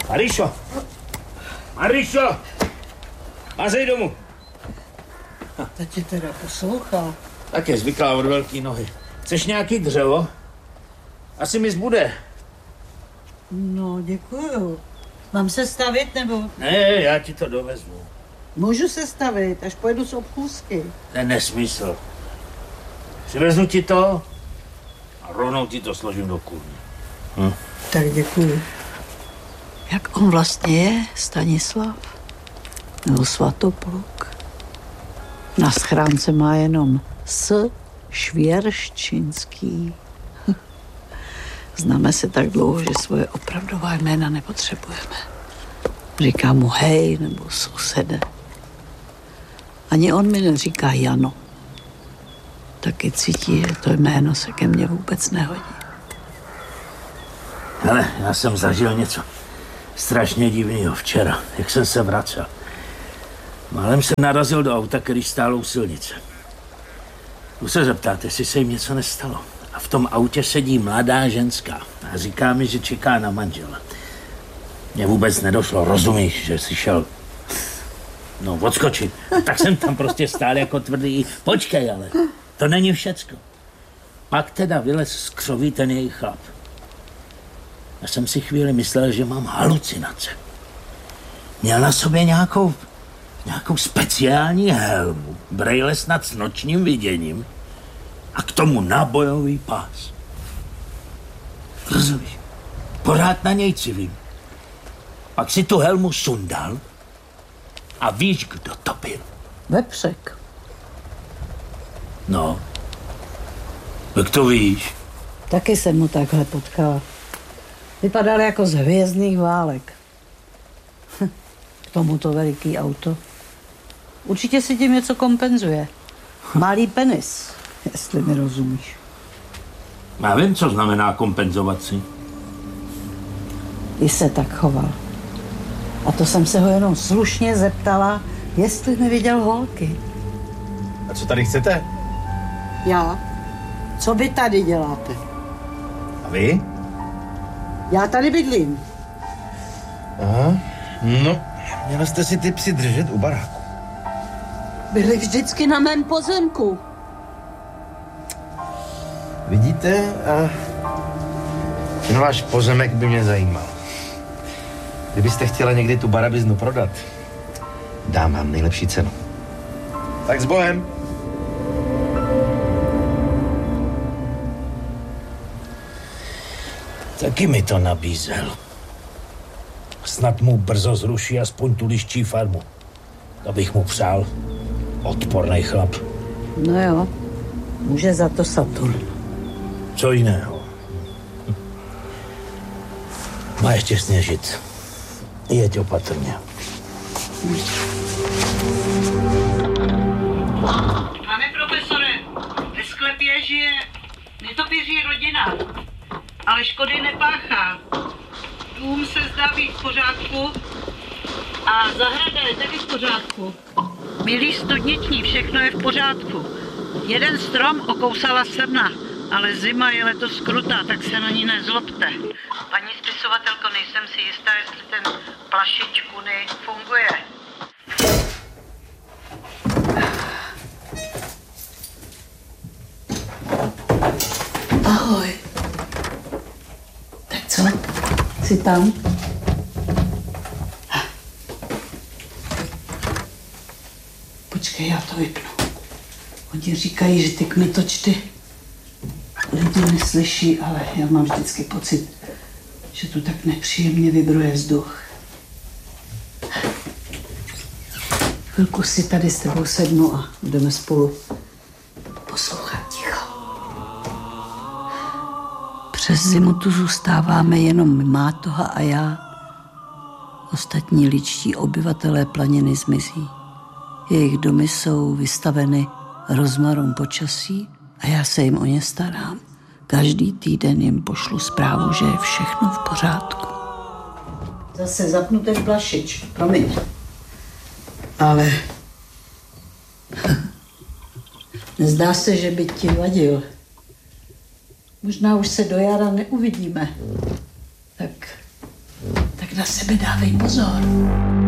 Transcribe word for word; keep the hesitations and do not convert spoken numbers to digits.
Marišo! Marišo! Mazej domů! Ta tě teda poslouchá. Tak je zvyklá od velký nohy. Chceš nějaký dřevo? Asi mi zbude. No, děkuju. Mám se stavit, nebo? Ne, já ti to dovezmu. Můžu se stavit, až pojedu z obchůzky. To je nesmysl. Přiveznu ti to a rovnou ti to složím do kůrny. Hm? Tak děkuju. Jak on vlastně je, Stanislav? Nebo Svatopluk? Na schránce má jenom S. Švěrščinský. Známe se tak dlouho, že svoje opravdová jména nepotřebujeme. Říká mu hej nebo sousede. Ani on mi neříká Jano. Taky cítí, že to jméno se ke mně vůbec nehodí. Hele, já jsem zažil něco strašně divného včera, jak jsem se vracel. Málem se narazil do auta, který stálo u silnice. Tu se zeptáte, jestli se jim něco nestalo. A v tom autě sedí mladá ženská a říká mi, že čeká na manžela. Mně vůbec nedošlo, rozumíš, že si šel, no, odskočit. Tak jsem tam prostě stál jako tvrdý, počkej ale, to není všecko. Pak teda vylez z křoví ten jejich chlap. Já jsem si chvíli myslel, že mám halucinace. Měl na sobě nějakou, nějakou speciální helmu, brejle snad s nočním viděním a k tomu nábojový pás. Rozumíš? Pořád na něj civím. Pak si tu helmu sundal a víš, kdo to byl? Vepřek. No, jak to víš? Taky jsem mu takhle potkala. Vypadal jako z hvězdných válek. K tomu to veliký auto. Určitě si tím něco kompenzuje. Malý penis, jestli mi rozumíš. Já vím, co znamená kompenzovat si. I se tak choval. A to jsem se ho jenom slušně zeptala, jestli neviděl holky. A co tady chcete? Já? Co vy tady děláte? A vy? Já tady bydlím. Aha, no, měla jste si ty psy držet u baráku. Byli vždycky na mém pozemku. Vidíte, a ten váš pozemek by mě zajímal. Kdybyste chtěla někdy tu barabiznu prodat, dám vám nejlepší cenu. Tak s Bohem. Taky mi to nabízel. Snad mu brzo zruší aspoň tu liščí farmu. To bych mu přál. Odpornej chlap. No jo, může za to Saturn. Co jiného? Má ještě sněžit. Jeď opatrně. Pane profesore, ve sklepě žije netopíří rodina, ale škody nepáchá. Dům se zdá být v pořádku a zahrada je taky v pořádku. Milí studniční, všechno je v pořádku. Jeden strom okousala srna, ale zima je letos krutá, tak se na ní nezlobte. Paní spisovatelko, nejsem si jistá, jestli ten plašič kuny funguje. Ahoj. Tak co? Jsi tam? Počkej, já to vypnu. Oni říkají, že ty kmitočty lidi neslyší, ale já mám vždycky pocit, že tu tak nepříjemně vibruje vzduch. Chvilku si tady s tebou sednu a budeme spolu poslouchat ticho. Přes zimu tu zůstáváme jenom Mátoha a já. Ostatní ličtí obyvatelé planiny zmizí. Jejich domy jsou vystaveny rozmarům počasí a já se jim o ně starám. Každý týden jim pošlu zprávu, že je všechno v pořádku. Zase zapnu ten plašič, promiň. Ale nezdá se, že by ti vadil. Možná už se do jara neuvidíme. Tak, tak Na sebe dávej pozor.